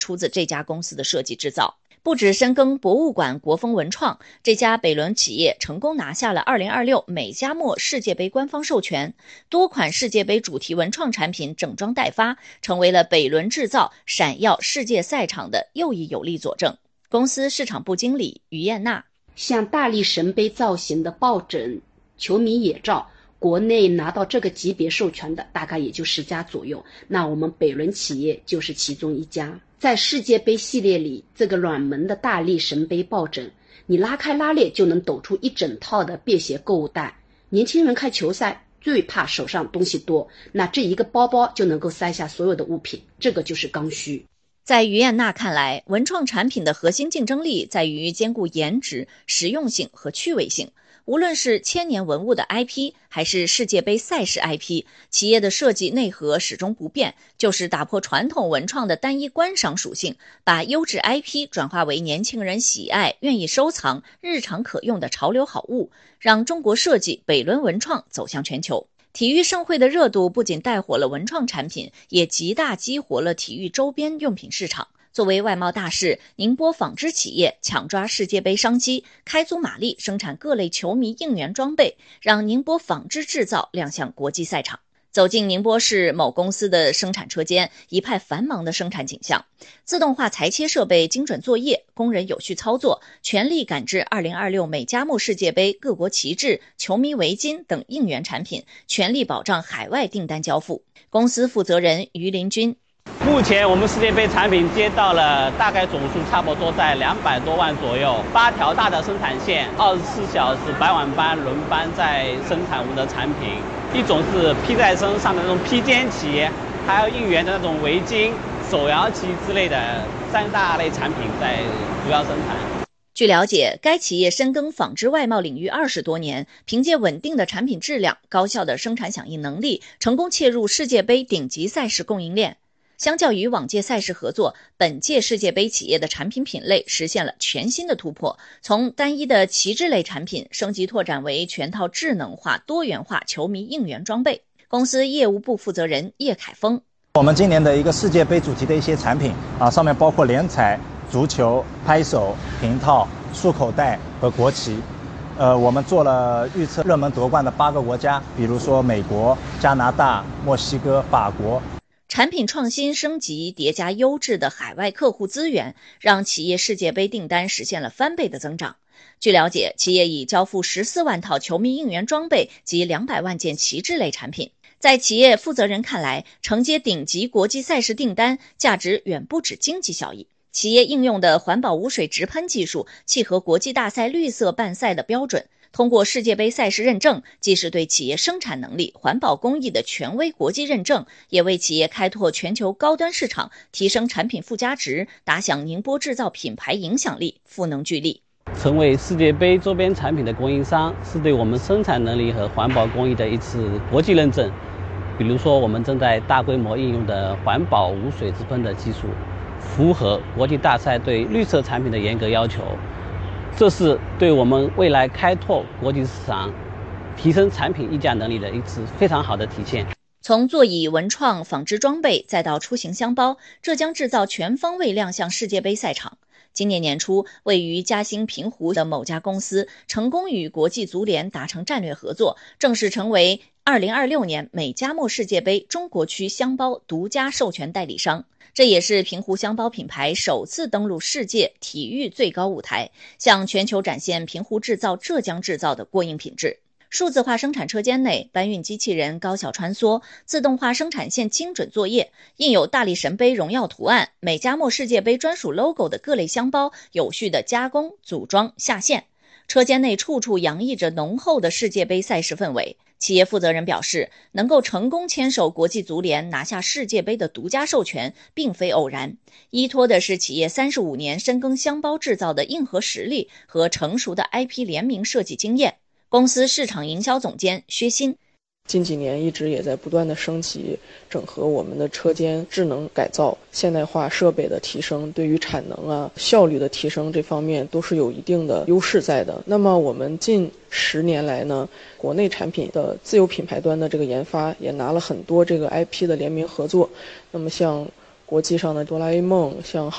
出自这家公司的设计制造。不止深耕博物馆国风文创，这家北仑企业成功拿下了2026美加墨世界杯官方授权，多款世界杯主题文创产品整装待发，成为了北仑制造闪耀世界赛场的又一有力佐证。公司市场部经理于艳娜， 像大力神杯造型的抱枕、球迷野照，国内拿到这个级别授权的大概也就10家左右，那我们北仑企业就是其中一家。在世界杯系列里，这个软门的大力神杯抱枕，你拉开拉链就能抖出一整套的便携购物袋。年轻人看球赛最怕手上东西多，那这一个包包就能够塞下所有的物品，这个就是刚需。 在于艳娜看来，文创产品的核心竞争力在于兼顾颜值、实用性和趣味性。无论是千年文物的 IP， 还是世界杯赛事 IP， 企业的设计内核始终不变，就是打破传统文创的单一观赏属性，把优质 IP 转化为年轻人喜爱、愿意收藏、日常可用的潮流好物，让中国设计北仑文创走向全球。体育盛会的热度不仅带火了文创产品，也极大激活了体育周边用品市场。作为外贸大市，宁波纺织企业抢抓世界杯商机，开足马力生产各类球迷应援装备，让宁波纺织制造亮相国际赛场。走进宁波市某公司的生产车间，一派繁忙的生产景象，自动化裁切设备精准作业，工人有序操作，全力赶制2026美加墨世界杯各国旗帜、球迷围巾等应援产品，全力保障海外订单交付。公司负责人于林军， 目前我们世界杯产品接到了大概总数差不多在200多万左右，8条大的生产线，24小时白晚班轮班在生产我们的产品。一种是披在身上的那种披肩旗，还有应援的那种围巾、手摇旗之类的3大类产品在主要生产。 据了解，该企业深耕纺织外贸领域20多年，凭借稳定的产品质量、高效的生产响应能力，成功切入世界杯顶级赛事供应链。相较于往届赛事合作，本届世界杯企业的产品品类实现了全新的突破，从单一的旗帜类产品升级拓展为全套智能化、多元化球迷应援装备。公司业务部负责人叶凯峰， 我们今年的一个世界杯主题的一些产品上面包括联彩、足球、拍手、瓶套、束口袋和国旗。我们做了预测热门夺冠的8个国家，比如说美国、加拿大、墨西哥、法国。 产品创新升级叠加优质的海外客户资源，让企业世界杯订单实现了翻倍的增长。据了解，企业已交付14万套球迷应援装备及200万件旗帜类产品。在企业负责人看来，承接顶级国际赛事订单，价值远不止经济效益。企业应用的环保无水直喷技术契合国际大赛绿色办赛的标准，通过世界杯赛事认证，既是对企业生产能力、环保工艺的权威国际认证，也为企业开拓全球高端市场，提升产品附加值，打响宁波制造品牌影响力，赋能聚力。 成为世界杯周边产品的供应商，是对我们生产能力和环保工艺的一次国际认证。比如说，我们正在大规模应用的环保无水直喷的技术，符合国际大赛对绿色产品的严格要求。这是对我们未来开拓国际市场、提升产品溢价能力的一次非常好的体现。 从座椅、文创、纺织装备，再到出行箱包，浙江制造全方位亮相世界杯赛场。今年年初，位于嘉兴平湖的某家公司成功与国际足联达成战略合作，正式成为2026年美加墨世界杯中国区箱包独家授权代理商。这也是平湖箱包品牌首次登陆世界体育最高舞台，向全球展现平湖制造、浙江制造的过硬品质。数字化生产车间内，搬运机器人高效穿梭，自动化生产线精准作业，印有大力神杯荣耀图案、美加墨世界杯专属 logo 的各类箱包有序的加工、组装、下线。车间内处处洋溢着浓厚的世界杯赛事氛围。企业负责人表示，能够成功牵手国际足联拿下世界杯的独家授权，并非偶然，依托的是企业35年深耕箱包制造的硬核实力和成熟的 IP 联名设计经验。公司市场营销总监薛鑫， 近几年一直也在不断的升级整合我们的车间智能改造、现代化设备的提升，对于产能效率的提升这方面都是有一定的优势在的。那么我们近10年来呢，国内产品的自有品牌端的这个研发也拿了很多这个 IP 的联名合作。那么像国际上的哆啦 A 梦、像